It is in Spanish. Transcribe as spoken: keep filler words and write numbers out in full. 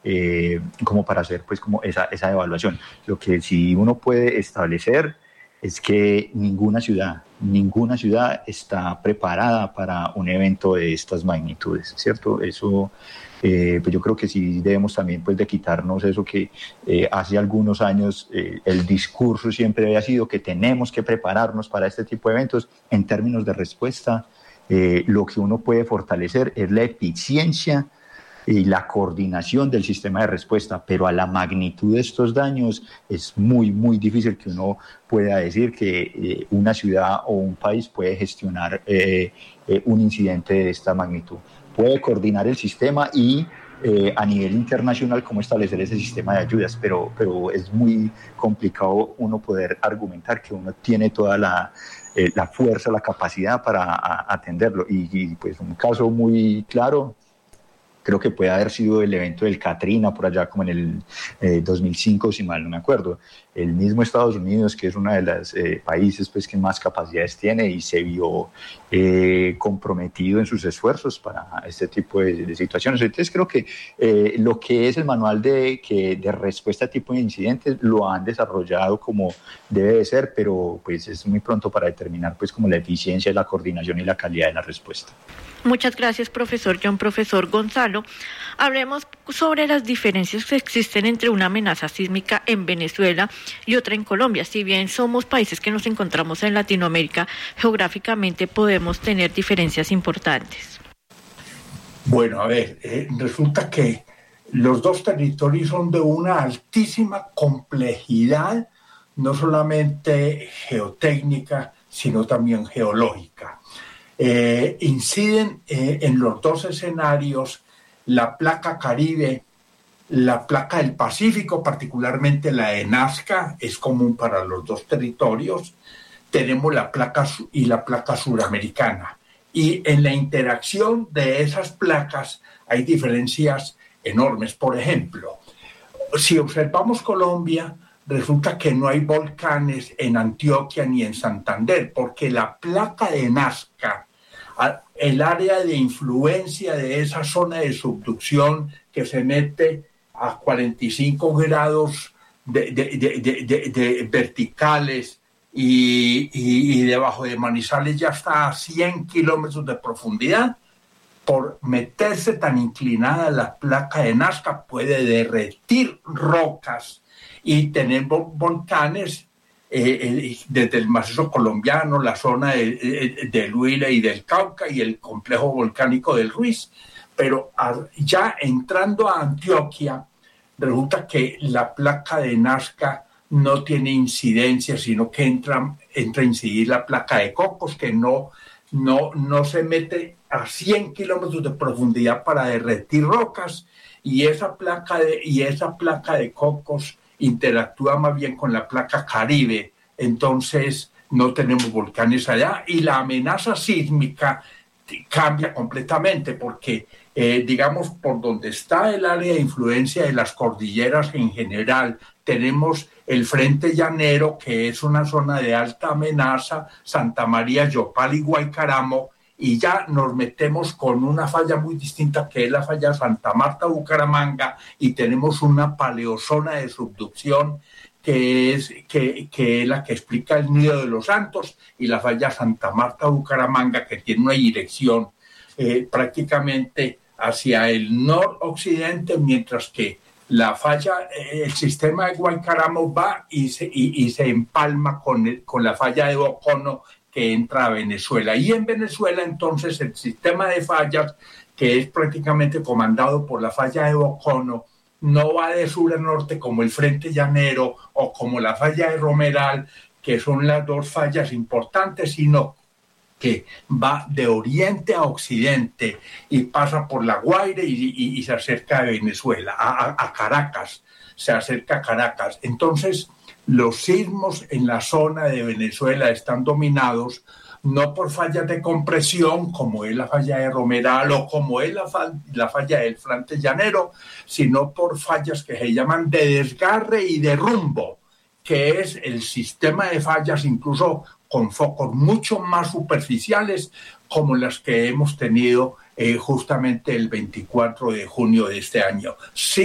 eh, como para hacer pues como esa, esa evaluación. Lo que sí uno puede establecer es que ninguna ciudad, ninguna ciudad está preparada para un evento de estas magnitudes, ¿cierto? Eso, eh, pues yo creo que sí debemos también pues de quitarnos eso que eh, hace algunos años eh, el discurso siempre había sido que tenemos que prepararnos para este tipo de eventos. En términos de respuesta, eh, lo que uno puede fortalecer es la eficiencia y la coordinación del sistema de respuesta, pero a la magnitud de estos daños es muy, muy difícil que uno pueda decir que eh, una ciudad o un país puede gestionar eh, eh, un incidente de esta magnitud. Puede coordinar el sistema y eh, a nivel internacional cómo establecer ese sistema de ayudas, pero, pero es muy complicado uno poder argumentar que uno tiene toda la, eh, la fuerza, la capacidad para a, atenderlo. Y, y pues un caso muy claro, creo que puede haber sido el evento del Katrina, por allá como en el eh, dos mil cinco, si mal no me acuerdo. El mismo Estados Unidos, que es uno de los eh, países pues, que más capacidades tiene y se vio eh, comprometido en sus esfuerzos para este tipo de, de situaciones. Entonces creo que eh, lo que es el manual de, que, de respuesta a tipo de incidentes lo han desarrollado como debe de ser, pero pues es muy pronto para determinar pues como la eficiencia, la coordinación y la calidad de la respuesta. Muchas gracias, profesor John. Profesor Gonzalo, hablemos sobre las diferencias que existen entre una amenaza sísmica en Venezuela y otra en Colombia. Si bien somos países que nos encontramos en Latinoamérica, geográficamente podemos tener diferencias importantes. Bueno, a ver, eh, resulta que los dos territorios son de una altísima complejidad, no solamente geotécnica, sino también geológica. Eh, inciden eh, en los dos escenarios la placa Caribe, la placa del Pacífico, particularmente la de Nazca, es común para los dos territorios. Tenemos la placa y la placa suramericana. Y en la interacción de esas placas hay diferencias enormes. Por ejemplo, si observamos Colombia, resulta que no hay volcanes en Antioquia ni en Santander, porque la placa de Nazca, el área de influencia de esa zona de subducción que se mete a cuarenta y cinco grados de, de, de, de, de, de verticales y, y, y debajo de Manizales ya está a cien kilómetros de profundidad, por meterse tan inclinada la placa de Nazca puede derretir rocas y tener volcanes Eh, eh, desde el macizo colombiano, la zona de, de, del Huila y del Cauca y el complejo volcánico del Ruiz. Pero a, ya entrando a Antioquia, resulta que la placa de Nazca no tiene incidencia, sino que entra, entra a incidir la placa de Cocos, que no, no, no se mete a cien kilómetros de profundidad para derretir rocas, y esa placa de, y esa placa de Cocos interactúa más bien con la placa Caribe, entonces no tenemos volcanes allá y la amenaza sísmica cambia completamente porque, eh, digamos, por donde está el área de influencia de las cordilleras en general, tenemos el Frente Llanero, que es una zona de alta amenaza, Santa María, Yopal y Guaycaramo, y ya nos metemos con una falla muy distinta que es la falla Santa Marta-Bucaramanga y tenemos una paleozona de subducción que es, que, que es la que explica el Nido de los Santos y la falla Santa Marta-Bucaramanga que tiene una dirección eh, prácticamente hacia el noroccidente, mientras que la falla, eh, el sistema de Guaycaramo va y se, y, y se empalma con, el, con la falla de Bocono que entra a Venezuela. Y en Venezuela, entonces, el sistema de fallas, que es prácticamente comandado por la falla de Bocono, no va de sur a norte como el Frente Llanero o como la falla de Romeral, que son las dos fallas importantes, sino que va de oriente a occidente y pasa por La Guaira y, y, y se acerca a Venezuela, a, a Caracas, se acerca a Caracas. Entonces, los sismos en la zona de Venezuela están dominados no por fallas de compresión, como es la falla de Romeral o como es la, fa- la falla del Frente Llanero, sino por fallas que se llaman de desgarre y de rumbo, que es el sistema de fallas incluso con focos mucho más superficiales, como las que hemos tenido eh, justamente el veinticuatro de junio de este año. Sí,